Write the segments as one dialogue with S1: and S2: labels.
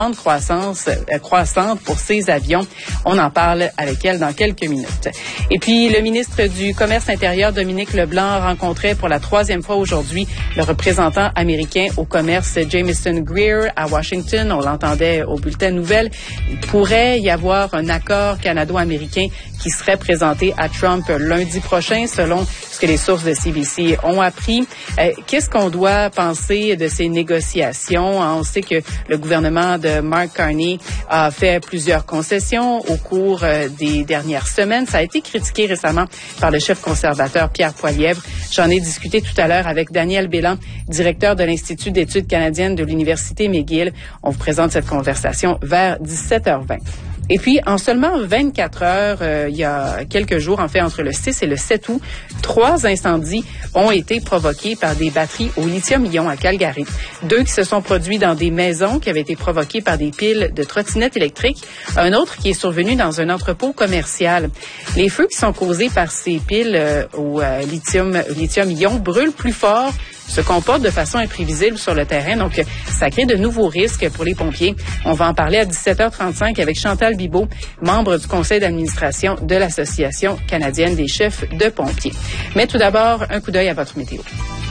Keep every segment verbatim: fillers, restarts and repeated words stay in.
S1: croissance euh, croissante pour ces avions. On en parle avec elle dans quelques minutes. Et puis, le ministre du Commerce intérieur, Dominique Leblanc, rencontrait pour la troisième fois aujourd'hui le représentant américain au commerce, Jamieson Greer, à Washington. On l'entendait au bulletin de nouvelles. Il pourrait y avoir un accord canado-américain qui serait présenté à Trump lundi prochain, selon ce que les sources de C B C ont appris. Euh, qu'est-ce qu'on doit penser de ces négociations? On sait que le gouvernement de Mark Carney a fait plusieurs concessions au cours euh, des dernières semaines. Ça a été critiqué récemment par le chef conservateur Pierre Poilievre. J'en ai discuté tout à l'heure avec Daniel Bélan, directeur de l'Institut d'études canadiennes de l'Université McGill. On vous présente cette conversation vers dix-sept heures vingt. Et puis, en seulement vingt-quatre heures, euh, il y a quelques jours, en fait, entre le six et le sept août, trois incendies ont été provoqués par des batteries au lithium-ion à Calgary. Deux qui se sont produits dans des maisons qui avaient été provoquées par des piles de trottinettes électriques. Un autre qui est survenu dans un entrepôt commercial. Les feux qui sont causés par ces piles euh, au euh, lithium, lithium-ion brûlent plus fort, se comportent de façon imprévisible sur le terrain. Donc, ça crée de nouveaux risques pour les pompiers. On va en parler à dix-sept heures trente-cinq avec Chantal Bibeau, membre du conseil d'administration de l'Association canadienne des chefs de pompiers. Mais tout d'abord, un coup d'œil à votre météo.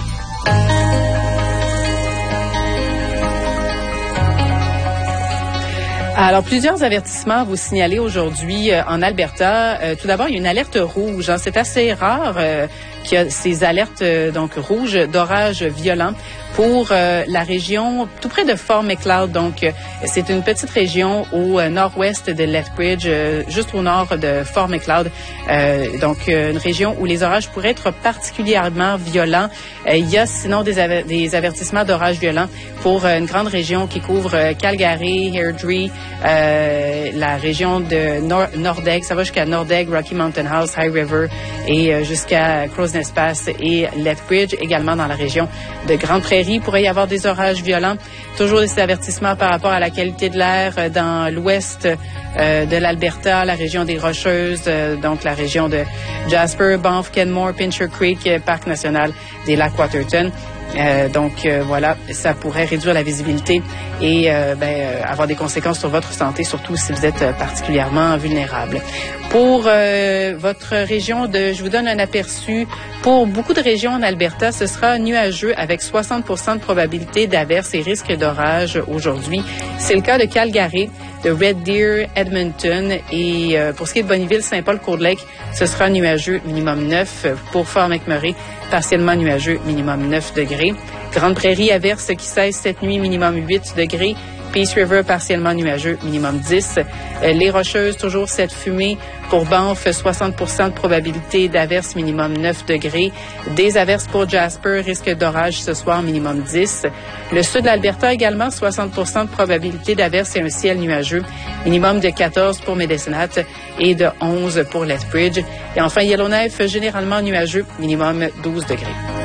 S1: Alors, plusieurs avertissements à vous signaler aujourd'hui euh, en Alberta. Euh, tout d'abord, il y a une alerte rouge. Hein. C'est assez rare euh, qu'il y a ces alertes euh, donc rouges d'orages violents pour euh, la région tout près de Fort Macleod. Donc, euh, c'est une petite région au euh, nord-ouest de Lethbridge, euh, juste au nord de Fort Macleod. Euh, donc, euh, une région où les orages pourraient être particulièrement violents. Euh, il y a sinon des, aver- des avertissements d'orages violents pour euh, une grande région qui couvre euh, Calgary, Airdrie, euh, la région de Nor- Nordegg. Ça va jusqu'à Nordegg, Rocky Mountain House, High River et euh, jusqu'à Crowsnest Pass et Lethbridge, également dans la région de Grande-Prairie. Il pourrait y avoir des orages violents. Toujours des avertissements par rapport à la qualité de l'air dans l'ouest euh, de l'Alberta, la région des Rocheuses, euh, donc la région de Jasper, Banff, Kenmore, Pincher Creek, Parc national des lacs Waterton. Euh, donc euh, voilà, ça pourrait réduire la visibilité et euh, ben, euh, avoir des conséquences sur votre santé, surtout si vous êtes euh, particulièrement vulnérable. Pour euh, votre région, de, je vous donne un aperçu. Pour beaucoup de régions en Alberta, ce sera nuageux avec soixante pour cent de probabilité d'averses et risque d'orage aujourd'hui. C'est le cas de Calgary, de Red Deer, Edmonton et euh, pour ce qui est de Bonnyville, Saint-Paul-Cold Lake, ce sera nuageux, minimum neuf. Pour Fort McMurray, partiellement nuageux, minimum neuf degrés. Grande Prairie, averse qui cesse cette nuit, minimum huit degrés. Peace River, partiellement nuageux, minimum dix. Euh, les Rocheuses, toujours cette fumée. Pour Banff, soixante pour cent de probabilité d'averse, minimum neuf degrés. Des averses pour Jasper, risque d'orage ce soir, minimum dix. Le sud de l'Alberta également, soixante pour cent de probabilité d'averse et un ciel nuageux, minimum de quatorze pour Medicine Hat et de onze pour Lethbridge. Et enfin, Yellowknife, généralement nuageux, minimum douze degrés.